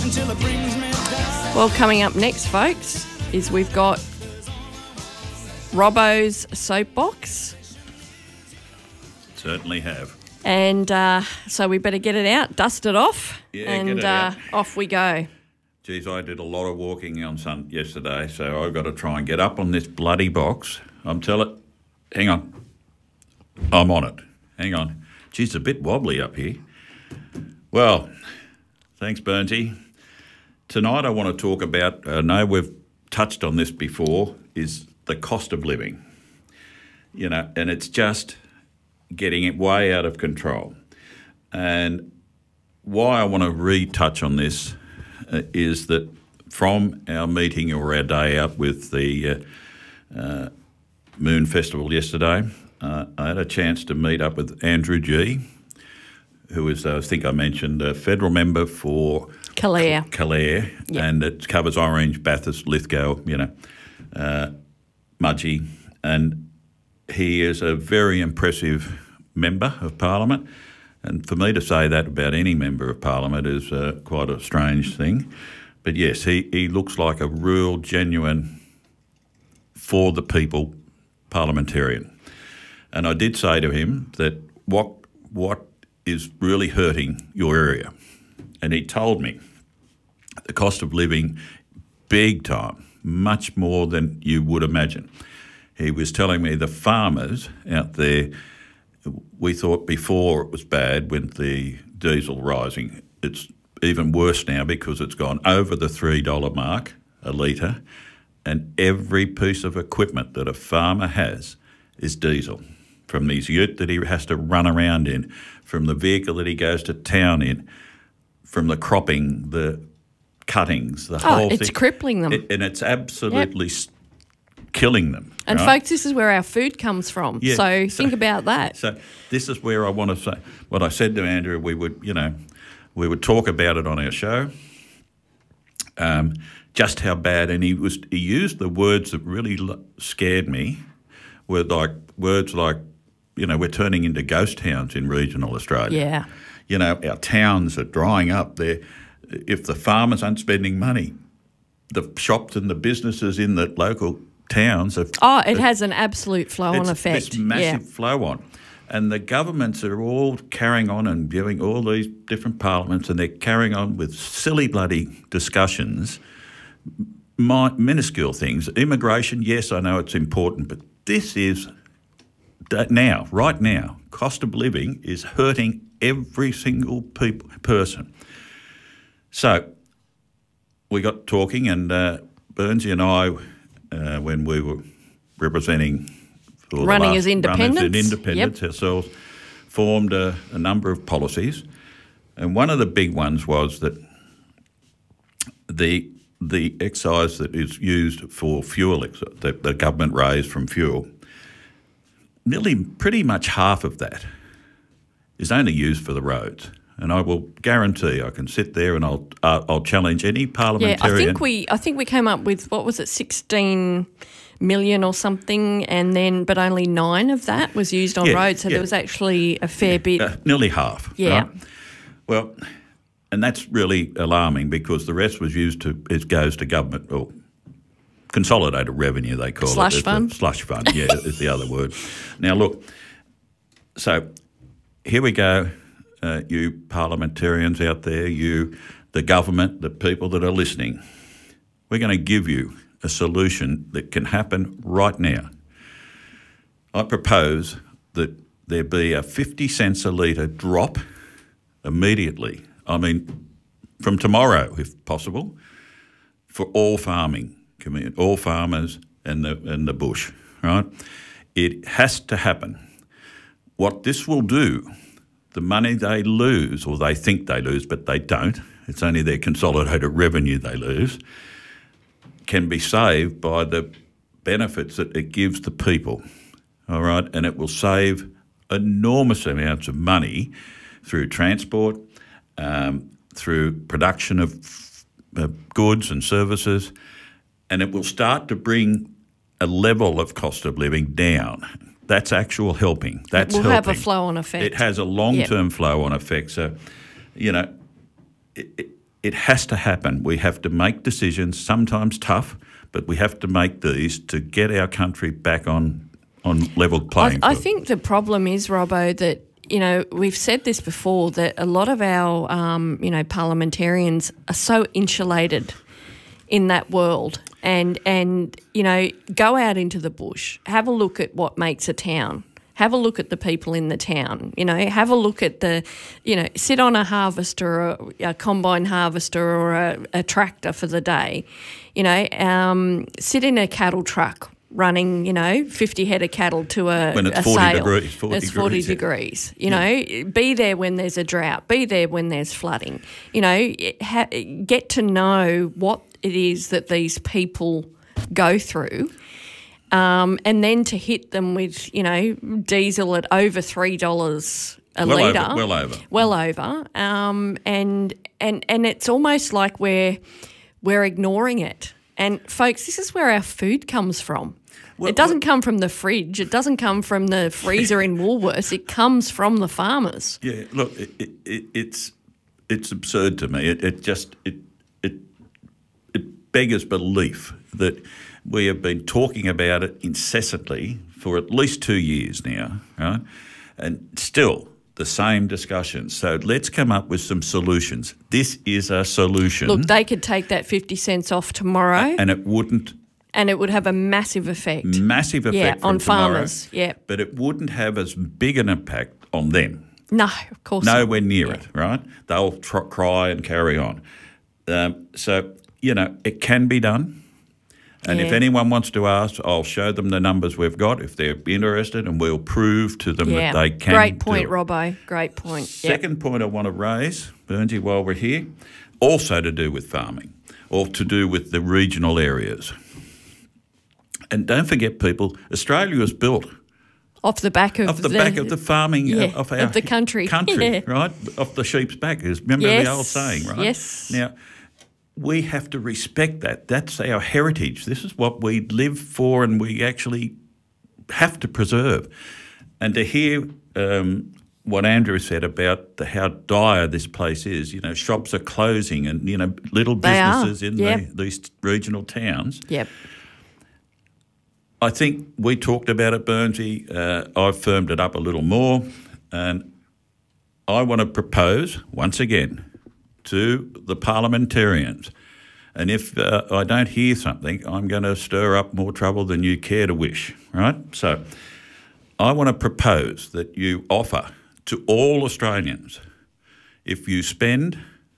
until it brings me down. Well, coming up next, folks, is we've got Robbo's soapbox. Certainly have. And so we better get it out, dust it off, Yeah, and get it out. off we go. Geez, I did a lot of walking on yesterday, so I've got to try and get up on this bloody box. Hang on. I'm on it. Hang on. Geez, it's a bit wobbly up here. Well, thanks, Bernsey. Tonight I want to talk about, I know we've touched on this before, is the cost of living. You know, and it's just getting it way out of control. And why I want to retouch on this is that from our meeting or our day out with the Moon Festival yesterday, I had a chance to meet up with Andrew Gee, who is, I think I mentioned, a federal member for Calare. Yep. And it covers Orange, Bathurst, Lithgow, Mudgee, and he is a very impressive member of Parliament. And for me to say that about any member of Parliament is quite a strange thing. But yes, he looks like a real, genuine, for the people parliamentarian. And I did say to him that what is really hurting your area? And he told me the cost of living, big time, much more than you would imagine. He was telling me the farmers out there, we thought before it was bad with the diesel rising. It's even worse now because it's gone over the $3 mark a litre, and every piece of equipment that a farmer has is diesel. From his ute that he has to run around in, from the vehicle that he goes to town in, from the cropping, the cuttings, the whole thing. It's crippling them. And it's absolutely killing them. And right? folks, this is where our food comes from. Yeah, so think about that. So this is where I want to say what I said to Andrew. We would talk about it on our show. Just how bad, and he used the words that really scared me. Were words like, we're turning into ghost towns in regional Australia. Yeah. Our towns are drying up. If the farmers aren't spending money, the shops and the businesses in the local towns have... it has an absolute flow-on effect. This massive flow-on. And the governments are all carrying on and doing all these different parliaments, and they're carrying on with silly bloody discussions, minuscule things. Immigration, yes, I know it's important, but this is right now, cost of living is hurting every single person. So we got talking, and Bernsey and I, when we were representing... Running as independents ourselves, formed a number of policies. And one of the big ones was that the excise that is used for fuel, that the government raised from fuel, pretty much half of that is only used for the roads. And I will guarantee I can sit there and I'll challenge any parliamentarian. Yeah, I think we came up with, 16 million or something, but only 9 of that was used on roads. So there was actually a fair bit. Nearly half. Yeah. Right? Well, and that's really alarming because the rest goes to government, or consolidated revenue, they call slush it. Fund. Slush fund, yeah, is the other word. Now, look, so here we go, you parliamentarians out there, the government, the people that are listening. We're going to give you a solution that can happen right now. I propose that there be a 50 cents a litre drop immediately. I mean, from tomorrow, if possible, for all farming, all farmers and the bush, right? It has to happen. What this will do, the money they lose, or they think they lose, but they don't, it's only their consolidated revenue they lose, can be saved by the benefits that it gives the people, all right? And it will save enormous amounts of money through transport, through production of goods and services, and it will start to bring a level of cost of living down. That's actual helping. That's helping. It will have a flow-on effect. It has a long-term flow-on effect. So, it has to happen. We have to make decisions, sometimes tough, but we have to make these to get our country back on level playing field. I think the problem is, Robbo, that, you know, we've said this before, that a lot of our, parliamentarians are so insulated in that world. And, you know, go out into the bush, have a look at what makes a town. Have a look at the people in the town, you know, have a look at sit on a harvester, a combine harvester or a tractor for the day, you know, sit in a cattle truck running, 50 head of cattle to when it's 40 sale. degrees. 40 degrees. You know, be there when there's a drought, be there when there's flooding, get to know what it is that these people go through. And then to hit them with, diesel at over $3 a litre. Well over. And it's almost like we're ignoring it. And folks, this is where our food comes from. It doesn't come from the fridge. It doesn't come from the freezer in Woolworths. It comes from the farmers. Yeah, look, it's absurd to me. It beggars belief that we have been talking about it incessantly for at least 2 years now, right? And still the same discussions. So let's come up with some solutions. This is a solution. Look, they could take that 50 cents off tomorrow. And it wouldn't. And it would have a massive effect. On farmers, yeah. But it wouldn't have as big an impact on them. No, of course not. Nowhere near it, right? They'll cry and carry on. So, it can be done. And if anyone wants to ask, I'll show them the numbers we've got if they're interested, and we'll prove to them that they can. Great point, Robbo. Great point. Second point I want to raise, Bernsey, while we're here, also to do with farming or to do with the regional areas. And don't forget, people, Australia was built off the back of the farming of the country, right? Off the sheep's back. Remember the old saying, right? Yes. Now, we have to respect that. That's our heritage. This is what we live for and we actually have to preserve. And to hear what Andrew said about how dire this place is, shops are closing and, little businesses in these regional towns. Yep. I think we talked about it, Bernsey. I've firmed it up a little more, and I want to propose, once again, to the parliamentarians. And if I don't hear something, I'm going to stir up more trouble than you care to wish, right? So I want to propose that you offer to all Australians, if you spend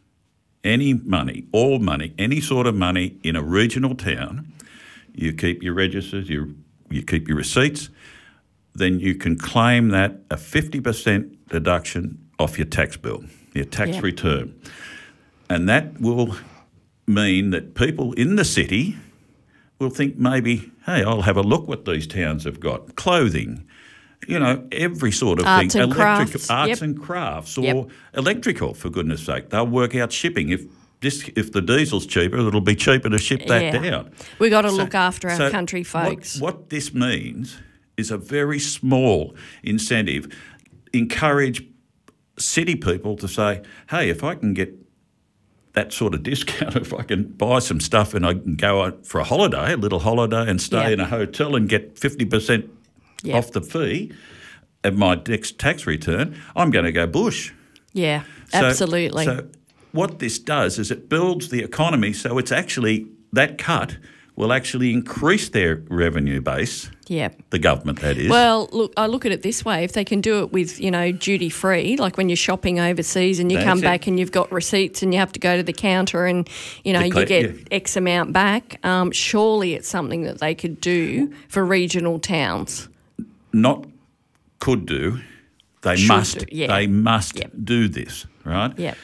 any money, all money, any sort of money in a regional town, you keep your registers, you keep your receipts, then you can claim that a 50% deduction off your tax bill, your tax return. And that will mean that people in the city will think maybe, hey, I'll have a look what these towns have got. Clothing, every sort of arts thing. And crafts. Arts and crafts or electrical, for goodness sake. They'll work out shipping. If the diesel's cheaper, it'll be cheaper to ship that down. We've got to look after our country folks. What this means is a very small incentive. Encourage city people to say, hey, if I can get that sort of discount, if I can buy some stuff and I can go out for a little holiday and stay in a hotel and get 50% off the fee of my next tax return, I'm going to go bush. Yeah, absolutely. So what this does is it builds the economy, so it's actually, that cut will actually increase their revenue base. Yeah. The government, that is. Well, look, I look at it this way. If they can do it with, duty-free, like when you're shopping overseas and you come back and you've got receipts and you have to go to the counter and, you get X amount back, surely it's something that they could do for regional towns. Not could do. They must. They must do this, right? Yep.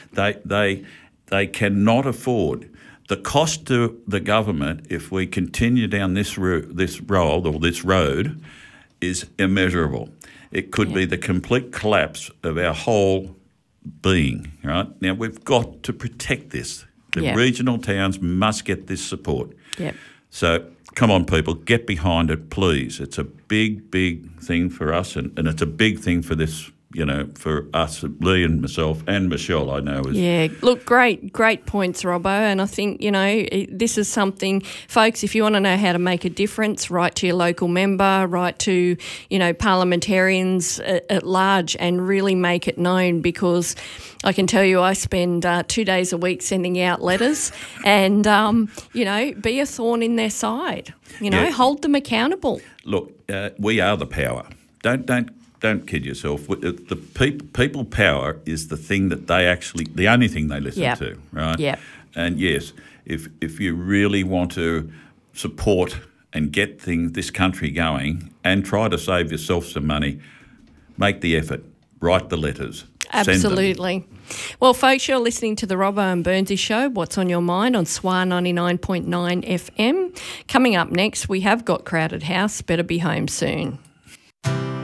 They cannot afford. The cost to the government, if we continue down this road, is immeasurable. It could be the complete collapse of our whole being, right? Now, we've got to protect this. The regional towns must get this support. Yep. So come on, people, get behind it, please. It's a big, big thing for us and it's a big thing for this for us, Lee and myself and Michelle, I know. Yeah, look, great points, Robbo. And I think, this is something, folks, if you want to know how to make a difference, write to your local member, write to, parliamentarians at large and really make it known, because I can tell you I spend 2 days a week sending out letters and, be a thorn in their side, hold them accountable. Look, we are the power. Don't kid yourself. The people power is the thing that the only thing they listen to, right? Yep. And yes, if you really want to support and get this country going and try to save yourself some money, make the effort, write the letters. Absolutely. Well, folks, you're listening to the Robbo and Burnsy Show, What's on Your Mind on SWAR 99.9 FM. Coming up next, we have got Crowded House. Better be home soon.